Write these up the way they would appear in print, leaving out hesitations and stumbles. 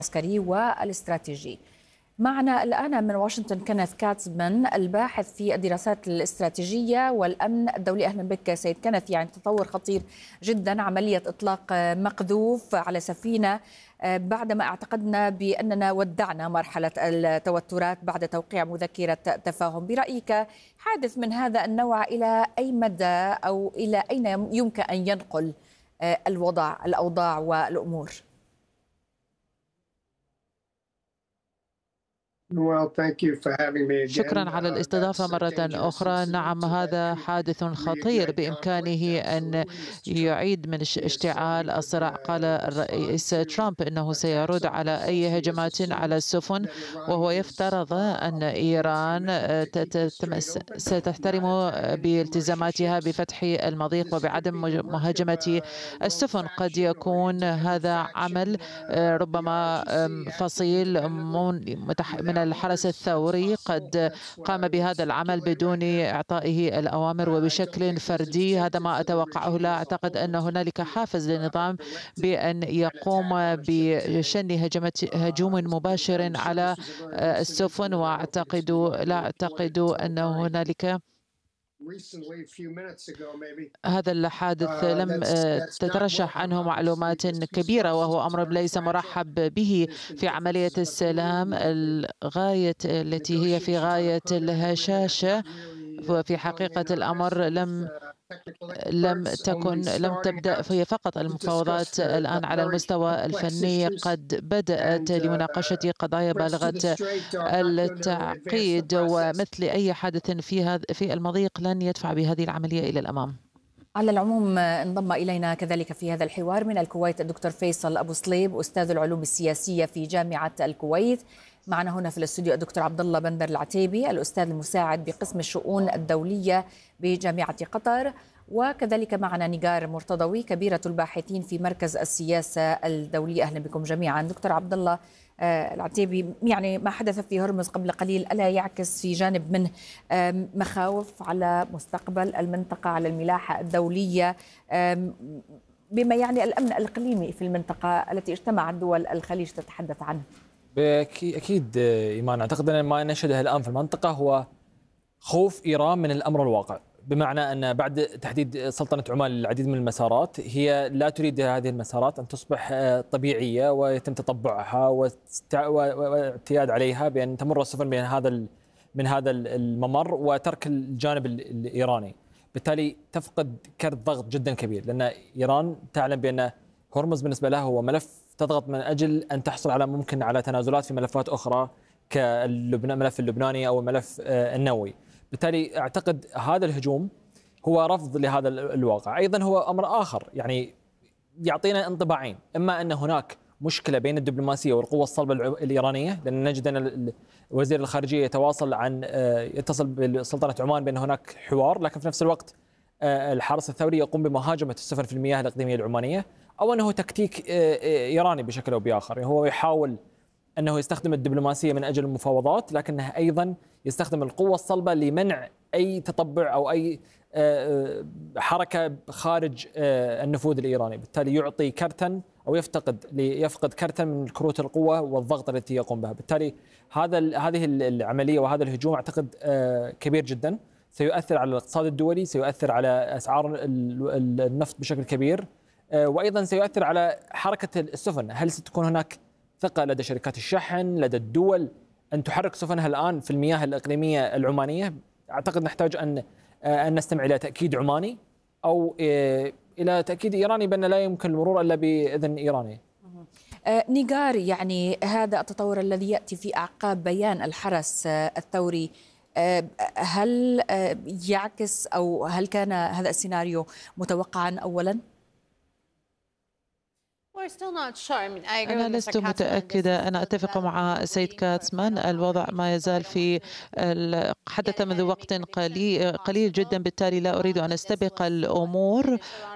العسكري والاستراتيجي. معنا الآن من واشنطن كينيث كاتزمان الباحث في الدراسات الاستراتيجية والأمن الدولي. أهلا بك سيد كينيث. يعني تطور خطير جدا، عملية إطلاق مقذوف على سفينة بعدما اعتقدنا بأننا ودعنا مرحلة التوترات بعد توقيع مذكرة تفاهم. برأيك حادث من هذا النوع إلى أي مدى أو إلى أين يمكن أن ينقل الأوضاع والأمور؟ شكرا على الاستضافة مرة أخرى. نعم، هذا حادث خطير بإمكانه أن يعيد من اشتعال الصراع. قال الرئيس ترامب أنه سيرد على أي هجمات على السفن، وهو يفترض أن إيران ستحترم بالتزاماتها بفتح المضيق وبعدم مهاجمة السفن. قد يكون هذا عمل ربما فصيل من الحرس الثوري قد قام بهذا العمل بدون إعطائه الأوامر وبشكل فردي. هذا ما أتوقعه. لا أعتقد أن هنالك حافز للنظام بأن يقوم بشن هجوم مباشر على السفن، لا أعتقد أن هنالك هذا الحادث لم تترشح عنه معلومات كبيرة، وهو أمر ليس مرحب به في عملية السلام الغاية التي هي في غاية الهشاشة. وفي حقيقة الأمر لم تبدأ هي فقط المفاوضات الآن على المستوى الفني، قد بدأت لمناقشة قضايا بالغة التعقيد، ومثل أي حادث في المضيق لن يدفع بهذه العملية إلى الأمام. على العموم انضم إلينا كذلك في هذا الحوار من الكويت الدكتور فيصل أبو صليب، أستاذ العلوم السياسية في جامعة الكويت. معنا هنا في الاستوديو الدكتور عبد الله بندر العتيبي، الأستاذ المساعد بقسم الشؤون الدولية بجامعة قطر. وكذلك معنا نيغار مرتضوي، كبيرة الباحثين في مركز السياسة الدولية. أهلا بكم جميعا. دكتور عبد الله العتيبي، يعني ما حدث في هرمز قبل قليل ألا يعكس في جانب منه مخاوف على مستقبل المنطقة، على الملاحة الدولية، بما يعني الأمن الإقليمي في المنطقة التي اجتمعت دول الخليج تتحدث عنه؟ أكيد إيمان، أعتقد أن ما نشهده الآن في المنطقة هو خوف إيران من الأمر الواقع، بمعنى أن بعد تحديد سلطنة عمان للعديد من المسارات، هي لا تريد هذه المسارات أن تصبح طبيعية ويتم تطبعها واعتياد عليها بأن تمر السفن من هذا الممر وترك الجانب الإيراني. بالتالي تفقد كرت ضغط جدا كبير، لأن إيران تعلم بأن هرمز بالنسبة لها هو ملف تضغط من أجل أن تحصل على تنازلات في ملفات أخرى كالملف اللبناني أو الملف النووي. بالتالي أعتقد هذا الهجوم هو رفض لهذا الواقع. أيضا هو أمر آخر يعني يعطينا انطباعين، إما أن هناك مشكلة بين الدبلوماسية والقوة الصلبة الإيرانية، لأن نجد أن وزير الخارجية يتصل بسلطنة عمان بأن هناك حوار، لكن في نفس الوقت الحرس الثوري يقوم بمهاجمة السفن في المياه الإقليمية العمانية، أو أنه تكتيك إيراني بشكل أو بآخر. يعني هو يحاول أنه يستخدم الدبلوماسية من أجل المفاوضات، لكنه أيضا يستخدم القوة الصلبة لمنع أي تطبع أو أي حركة خارج النفوذ الإيراني. بالتالي يعطي كرتا أو يفقد كرتا من كروت القوة والضغط التي يقوم بها. بالتالي هذه العملية وهذا الهجوم أعتقد كبير جدا، سيؤثر على الاقتصاد الدولي، سيؤثر على أسعار النفط بشكل كبير، وأيضا سيؤثر على حركة السفن. هل ستكون هناك ثقة لدى شركات الشحن، لدى الدول أن تحرك سفنها الآن في المياه الإقليمية العمانية؟ أعتقد نحتاج أن نستمع إلى تأكيد عماني أو إلى تأكيد إيراني بأن لا يمكن المرور إلا بإذن إيراني. نيغار، يعني هذا التطور الذي يأتي في أعقاب بيان الحرس الثوري، هل يعكس أو هل كان هذا السيناريو متوقعا أولا؟ أنا لست متأكدة. أنا أتفق مع سيد كاتزمان. الوضع ما يزال حدث منذ وقت قليل جدا، بالتالي لا أريد أن أستبق الأمور.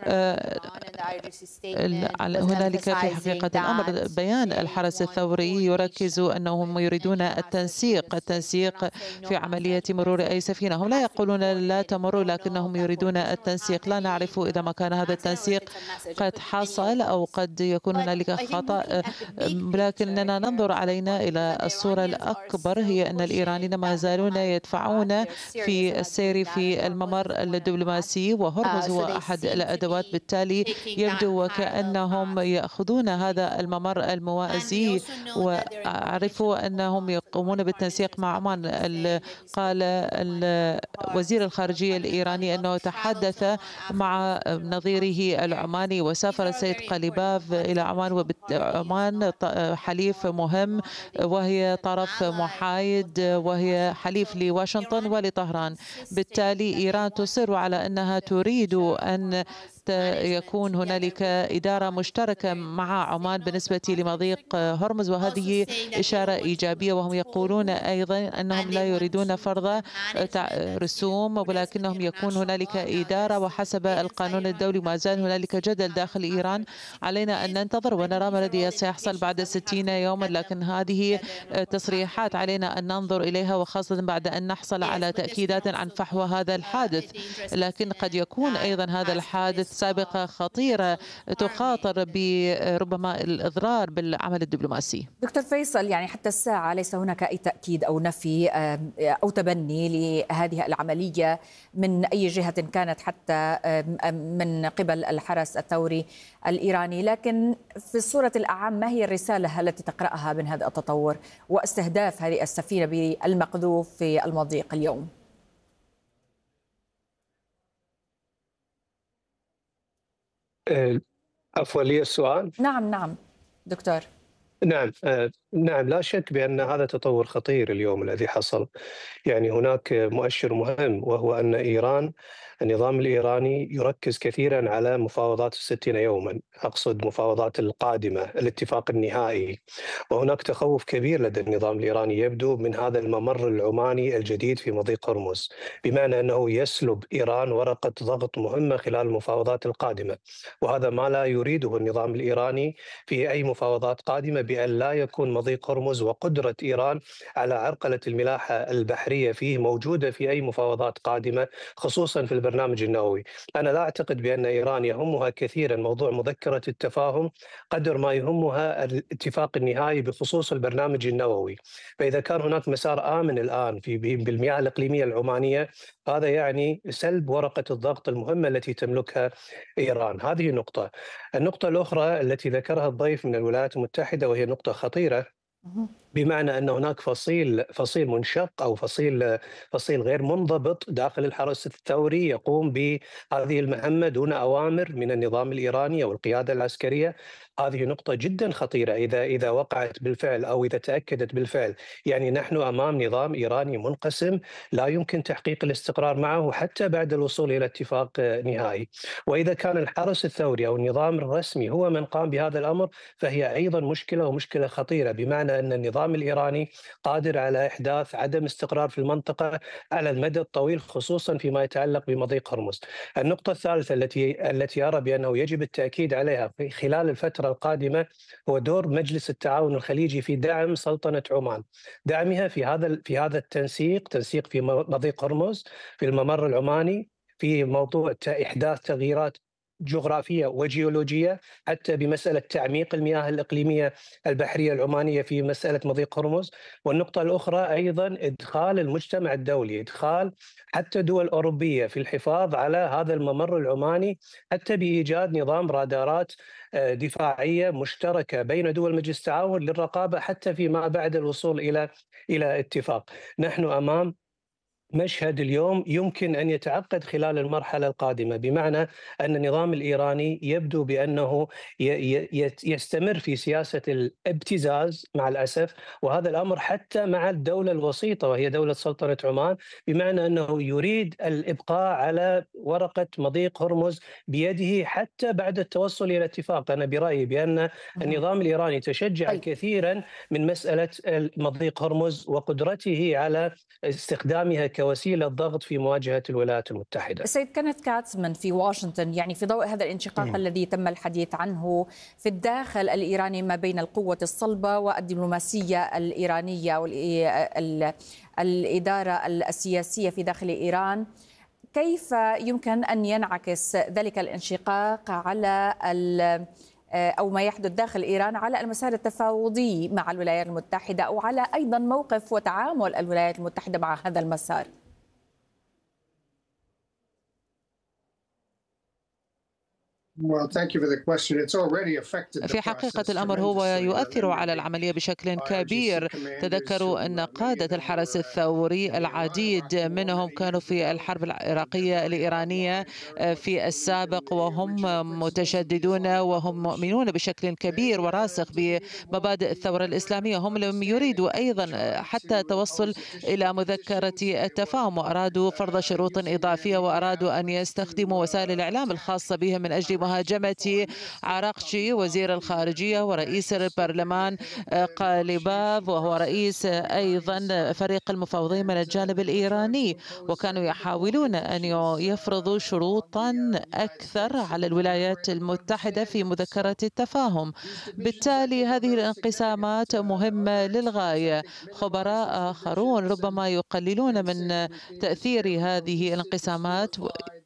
هنالك في حقيقة الأمر بيان الحرس الثوري يركز أنهم يريدون التنسيق في عملية مرور أي سفينة. هم لا يقولون لا تمروا، لكنهم يريدون التنسيق. لا نعرف إذا ما كان هذا التنسيق قد حصل أو قد يكون هنالك خطأ، لكننا ننظر علينا إلى الصورة الأكبر، هي أن الإيرانيين ما يزالون يدفعون في السير في الممر الدبلوماسي، وهرمز هو أحد الأدوات. بالتالي يبدو وكأنهم يأخذون هذا الممر الموازي، وأعرفوا أنهم يقومون بالتنسيق مع عمان. قال وزير الخارجية الإيراني أنه تحدث مع نظيره العماني، وسافر السيد قليباف إلى عمان، وعمان حليف مهم وهي طرف محايد وهي حليف لواشنطن ولطهران. بالتالي إيران تصر على أنها تريد أن يكون هنالك إدارة مشتركة مع عمان بالنسبة لمضيق هرمز، وهذه إشارة إيجابية. وهم يقولون أيضا أنهم لا يريدون فرض رسوم، ولكنهم يكون هنالك إدارة وحسب القانون الدولي. ما زال هنالك جدل داخل إيران، علينا أن ننتظر ونرى ما الذي سيحصل بعد 60 يوما، لكن هذه تصريحات علينا أن ننظر إليها، وخاصة بعد أن نحصل على تأكيدات عن فحوى هذا الحادث. لكن قد يكون أيضا هذا الحادث سابقة خطيرة تخاطر بربما الإضرار بالعمل الدبلوماسي. دكتور فيصل، يعني حتى الساعة ليس هناك أي تأكيد أو نفي أو تبني لهذه العملية من أي جهة كانت، حتى من قبل الحرس الثوري الإيراني، لكن في الصورة الأعم ما هي الرسالة التي تقرأها من هذا التطور واستهداف هذه السفينة بالمقذوف في المضيق اليوم؟ عفوا لي السؤال. نعم دكتور. نعم، لا شك بأن هذا تطور خطير اليوم الذي حصل. يعني هناك مؤشر مهم، وهو أن النظام الإيراني يركز كثيرا على مفاوضات 60 يوما، أقصد مفاوضات القادمة، الاتفاق النهائي. وهناك تخوف كبير لدى النظام الإيراني يبدو من هذا الممر العماني الجديد في مضيق هرمز، بمعنى أنه يسلب إيران ورقة ضغط مهمة خلال المفاوضات القادمة، وهذا ما لا يريده النظام الإيراني في أي مفاوضات قادمة، بأن لا يكون مضيق هرمز وقدرة إيران على عرقلة الملاحة البحرية فيه موجودة في أي مفاوضات قادمة، خصوصا في البرنامج النووي. أنا لا أعتقد بأن إيران يهمها كثيرا موضوع مذكرة التفاهم قدر ما يهمها الاتفاق النهائي بخصوص البرنامج النووي. فإذا كان هناك مسار آمن الآن بالمياه الإقليمية العمانية، هذا يعني سلب ورقة الضغط المهمة التي تملكها إيران. هذه نقطة. النقطة الأخرى التي ذكرها الضيف من الولايات المتحدة، وهي نقطة خطيرة، بمعنى أن هناك فصيل منشق أو فصيل غير منضبط داخل الحرس الثوري يقوم بهذه المهمة دون أوامر من النظام الإيراني أو القيادة العسكرية. هذه نقطة جدا خطيرة إذا وقعت بالفعل أو إذا تأكدت بالفعل. يعني نحن أمام نظام إيراني منقسم لا يمكن تحقيق الاستقرار معه حتى بعد الوصول إلى اتفاق نهائي. وإذا كان الحرس الثوري أو النظام الرسمي هو من قام بهذا الأمر، فهي أيضا مشكلة، ومشكلة خطيرة، بمعنى أن النظام الإيراني قادر على إحداث عدم استقرار في المنطقة على المدى الطويل، خصوصا فيما يتعلق بمضيق هرمز. النقطة الثالثة التي أرى بأنه يجب التأكيد عليها في خلال الفترة القادمة هو دور مجلس التعاون الخليجي في دعم سلطنة عمان، دعمها في هذا تنسيق في مضيق هرمز، في الممر العماني، في موضوع إحداث تغييرات جغرافية وجيولوجية، حتى بمسألة تعميق المياه الإقليمية البحرية العمانية في مسألة مضيق هرمز. والنقطة الأخرى أيضا إدخال المجتمع الدولي، إدخال حتى دول أوروبية في الحفاظ على هذا الممر العماني، حتى بإيجاد نظام رادارات دفاعية مشتركة بين دول مجلس التعاون للرقابة حتى فيما بعد الوصول إلى اتفاق. نحن أمام مشهد اليوم يمكن أن يتعقد خلال المرحلة القادمة، بمعنى أن النظام الإيراني يبدو بأنه يستمر في سياسة الابتزاز مع الأسف، وهذا الأمر حتى مع الدولة الوسيطة وهي دولة سلطنة عمان، بمعنى أنه يريد الإبقاء على ورقة مضيق هرمز بيده حتى بعد التوصل إلى اتفاق. أنا برأيي بأن النظام الإيراني تشجع كثيرا من مسألة مضيق هرمز وقدرته على استخدامها كوسيلة ضغط في مواجهة الولايات المتحدة. السيد كينيث كاتسمان في واشنطن، يعني في ضوء هذا الانشقاق الذي تم الحديث عنه في الداخل الإيراني ما بين القوة الصلبة والدبلوماسية الإيرانية والإدارة السياسية في داخل إيران، كيف يمكن أن ينعكس ذلك الانشقاق على أو ما يحدث داخل إيران على المسار التفاوضي مع الولايات المتحدة، أو على أيضا موقف وتعامل الولايات المتحدة مع هذا المسار؟ في حقيقة الأمر هو يؤثر على العملية بشكل كبير. تذكروا أن قادة الحرس الثوري العديد منهم كانوا في الحرب العراقية الإيرانية في السابق، وهم متشددون وهم مؤمنون بشكل كبير وراسخ بمبادئ الثورة الإسلامية. هم لم يريدوا أيضا حتى التوصل إلى مذكرة التفاهم، وأرادوا فرض شروط إضافية، وأرادوا أن يستخدموا وسائل الإعلام الخاصة بهم من أجل مهاجمة عراقشي وزير الخارجية ورئيس البرلمان قاليباف، وهو رئيس أيضا فريق المفاوضين من الجانب الإيراني، وكانوا يحاولون أن يفرضوا شروطا أكثر على الولايات المتحدة في مذكرة التفاهم. بالتالي هذه الانقسامات مهمة للغاية. خبراء آخرون ربما يقللون من تأثير هذه الانقسامات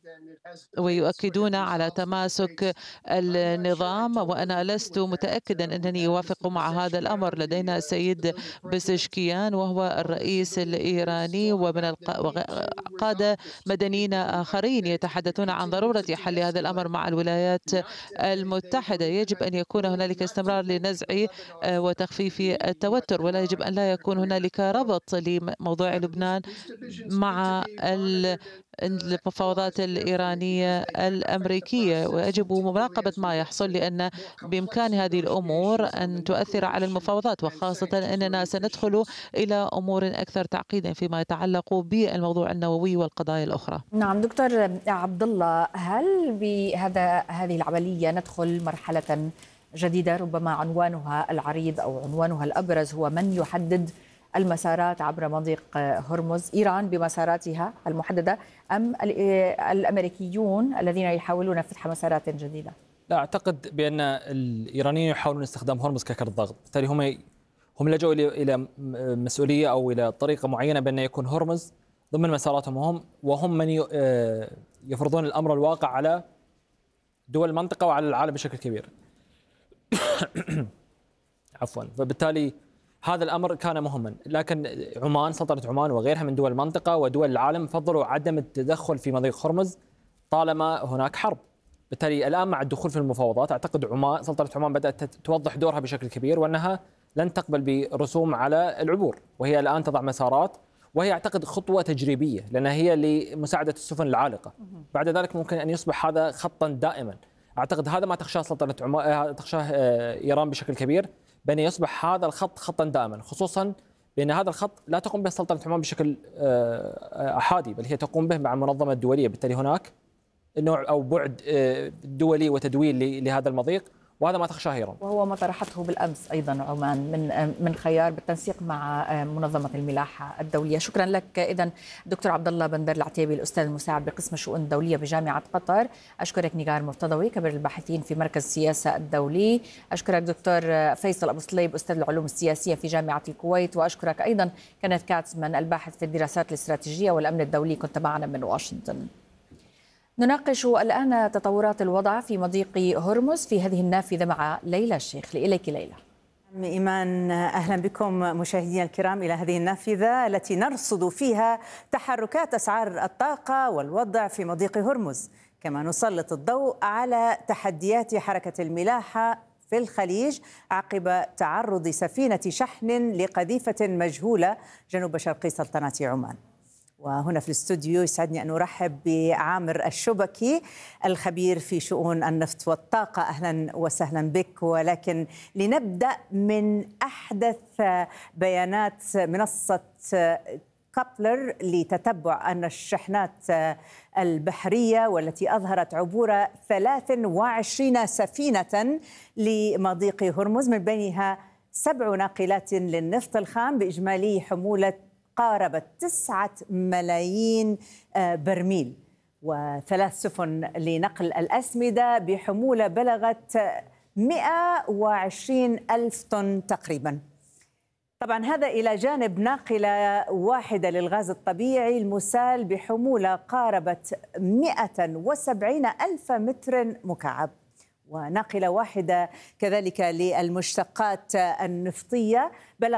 ويؤكدون على تماسك النظام، وأنا لست متأكدا أنني أوافق مع هذا الأمر. لدينا السيد بسشكيان وهو الرئيس الإيراني، ومن قادة مدنيين آخرين يتحدثون عن ضرورة حل هذا الأمر مع الولايات المتحدة. يجب أن يكون هنالك استمرار لنزع وتخفيف التوتر، ولا يجب أن لا يكون هنالك ربط لموضوع لبنان مع المفاوضات الإيرانية الأمريكية، ويجب مراقبة ما يحصل، لأن بإمكان هذه الأمور أن تؤثر على المفاوضات، وخاصة أننا سندخل إلى أمور أكثر تعقيدا فيما يتعلق بالموضوع النووي والقضايا الأخرى. نعم دكتور عبد الله، هل هذه العملية ندخل مرحلة جديدة ربما عنوانها العريض أو عنوانها الأبرز هو من يحدد المسارات عبر مضيق هرمز؟ إيران بمساراتها المحددة أم الأمريكيون الذين يحاولون فتح مسارات جديدة؟ لا، أعتقد بأن الإيرانيين يحاولون استخدام هرمز ككرة ضغط، بالتالي هم لجوا إلى مسؤولية أو إلى طريقة معينة بأن يكون هرمز ضمن مساراتهم، وهم من يفرضون الأمر الواقع على دول المنطقة وعلى العالم بشكل كبير. عفوا. فبالتالي هذا الأمر كان مهما، لكن عمان، سلطنة عمان وغيرها من دول المنطقة ودول العالم فضلوا عدم التدخل في مضيق هرمز طالما هناك حرب. بالتالي الآن مع الدخول في المفاوضات أعتقد سلطنة عمان بدأت توضح دورها بشكل كبير، وأنها لن تقبل برسوم على العبور، وهي الآن تضع مسارات، وهي أعتقد خطوة تجريبية لأنها هي لمساعدة السفن العالقة. بعد ذلك ممكن أن يصبح هذا خطا دائما. أعتقد هذا ما تخشاه سلطنة عمان، تخشاه إيران بشكل كبير، بأن يصبح هذا الخط خطا دائما، خصوصا بأن هذا الخط لا تقوم به سلطنة عمان بشكل أحادي، بل هي تقوم به مع المنظمة الدولية. بالتالي هناك نوع أو بعد دولي وتدويل لهذا المضيق، وهذا ما تخشاه إيران. وهو ما طرحته بالأمس أيضا عمان من خيار بالتنسيق مع منظمة الملاحة الدولية. شكرا لك إذن دكتور عبد الله بندر العتيبي، الأستاذ المساعد بقسم الشؤون الدولية بجامعة قطر. أشكرك نيغار مرتضوي، كبير الباحثين في مركز السياسة الدولي. أشكرك دكتور فيصل أبو صليب، أستاذ العلوم السياسية في جامعة الكويت. وأشكرك أيضا كينيث كاتزمان، الباحث في الدراسات الاستراتيجية والأمن الدولي، كنت معنا من واشنطن. نناقش الآن تطورات الوضع في مضيق هرمز في هذه النافذة مع ليلى الشيخ. إليك ليلى. إيمان، أهلا بكم مشاهدينا الكرام إلى هذه النافذة التي نرصد فيها تحركات أسعار الطاقة والوضع في مضيق هرمز، كما نسلط الضوء على تحديات حركة الملاحة في الخليج عقب تعرض سفينة شحن لقذيفة مجهولة جنوب شرقي سلطنة عمان. وهنا في الاستوديو يسعدني أن أرحب بعامر الشبكي الخبير في شؤون النفط والطاقة. أهلا وسهلا بك. ولكن لنبدأ من أحدث بيانات منصة كابلر لتتبع أن الشحنات البحرية والتي أظهرت عبور 23 سفينة لمضيق هرمز، من بينها 7 ناقلات للنفط الخام بإجمالي حمولة قاربت 9 ملايين برميل، و3 سفن لنقل الأسمدة بحمولة بلغت 120 ألف طن تقريبا. طبعا هذا إلى جانب ناقلة واحدة للغاز الطبيعي المسال بحمولة قاربت 170 ألف متر مكعب، وناقلة واحدة كذلك للمشتقات النفطية. بلغ